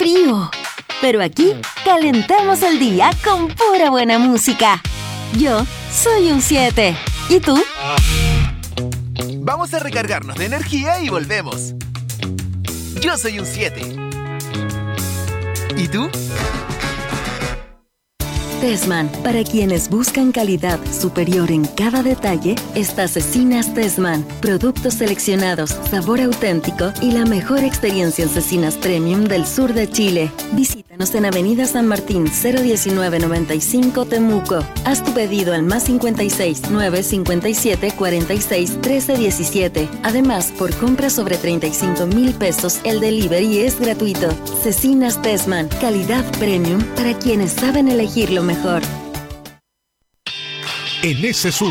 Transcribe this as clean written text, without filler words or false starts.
frío. Pero aquí calentamos el día con pura buena música. Yo soy un 7. ¿Y tú? Vamos a recargarnos de energía y volvemos. Yo soy un 7. ¿Y tú? Tessmann, para quienes buscan calidad superior en cada detalle, está Cecinas Tessmann. Productos seleccionados, sabor auténtico y la mejor experiencia en cecinas premium del sur de Chile. Visítanos en Avenida San Martín 01995 Temuco. Haz tu pedido al +56 957 46 13 17. Además, por compra sobre 35,000 pesos, el delivery es gratuito. Cecinas Tessmann, calidad premium para quienes saben elegir lo mejor. En ese